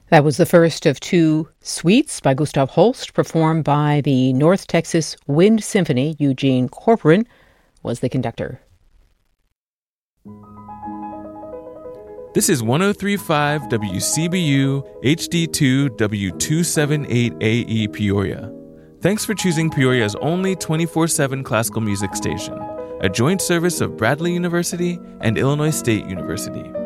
That was the first of two suites by Gustav Holst, performed by the North Texas Wind Symphony. Eugene Corporon was the conductor. This is 103.5 WCBU HD2 W278AE Peoria. Thanks for choosing Peoria's only 24/7 classical music station, a joint service of Bradley University and Illinois State University.